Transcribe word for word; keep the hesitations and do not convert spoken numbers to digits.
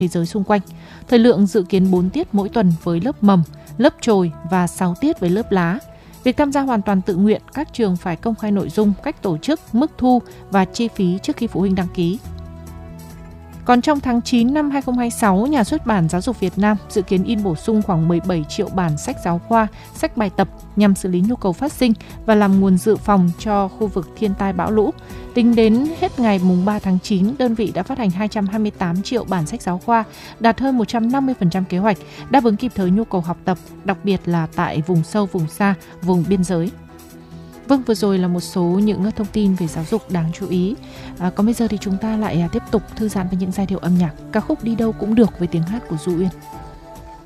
thế giới xung quanh. Thời lượng dự kiến bốn tiết mỗi tuần với lớp mầm, lớp chồi và sáu tiết với lớp lá. Việc tham gia hoàn toàn tự nguyện, các trường phải công khai nội dung, cách tổ chức, mức thu và chi phí trước khi phụ huynh đăng ký. Còn trong tháng chín năm hai không hai sáu, Nhà xuất bản Giáo dục Việt Nam dự kiến in bổ sung khoảng mười bảy triệu bản sách giáo khoa, sách bài tập nhằm xử lý nhu cầu phát sinh và làm nguồn dự phòng cho khu vực thiên tai bão lũ. Tính đến hết ngày ba tháng chín, đơn vị đã phát hành hai trăm hai mươi tám triệu bản sách giáo khoa, đạt hơn một trăm năm mươi phần trăm kế hoạch, đáp ứng kịp thời nhu cầu học tập, đặc biệt là tại vùng sâu, vùng xa, vùng biên giới. Vâng, vừa rồi là một số những thông tin về giáo dục đáng chú ý. À, còn bây giờ thì chúng ta lại tiếp tục thư giãn với những giai điệu âm nhạc. Ca khúc Đi đâu cũng được với tiếng hát của Du Uyên.